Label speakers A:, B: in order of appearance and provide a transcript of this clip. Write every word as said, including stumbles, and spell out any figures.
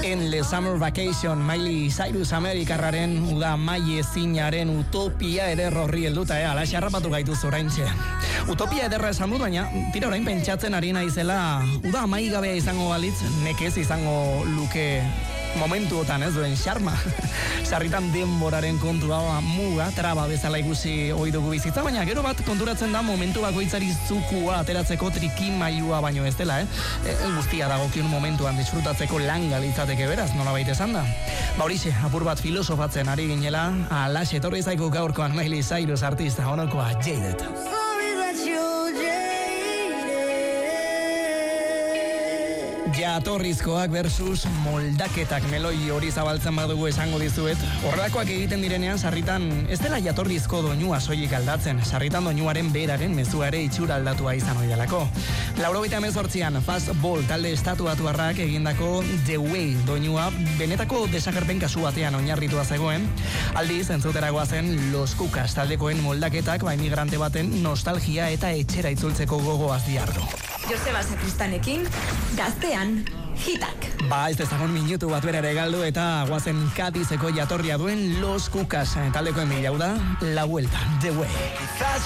A: Endless Summer Vacation, Miley Cyrus Amerikarraren uda mai ezinaren utopia eder horri helduta, eh? Ala xarrapatu gaitu zoraintxe. Utopia ederra esan dut, baina tira orain pentsatzen ari naizela uda amaigabea izango balitz, nekez izango luke momentuotan, ez duen xarma. Sarritan denboraren kontua muga, traba bezala ikusi ohi dugu bizitza, baina gero bat konturatzen da momentu bakoitzari zukua ateratzeko trikimailua baino ez dela, eh? E, guztia dagokiun momentuan disfrutatzeko langa litzateke beraz, nolabait esan da. Ba horixe, apur bat filosofatzen ari ginela, alaxe etorri zaiku gaurkoan Miley Cyrus artista honokoa Jaded. Jatorrizkoak versus moldaketak meloi hori zabaltzen badugu esango dizuet. Horrelakoak egiten direnean sarritan ez dela jatorrizko doinua soilik aldatzen, sarritan doinuaren beraren mezua ere itxura aldatua izan ohi delako. Laurogeita hemezortzian Fastball talde estatuatuarrak egindako The Way doinua benetako desagerpen kasu batean oinarritua zegoen. Aldiz entzuteragoa zen Los Cucas taldekoen moldaketak ba emigrante baten nostalgia eta etxera itzultzeko gogoaz diardu.
B: Joseba Sakristanekin, gaztean, hitak.
A: Ba, ez dezagon minutu bat berare galdu eta guazen Cadizeko jatorria duen Los Cucas taldekoen bila, hau da, La Vuelta, The Way.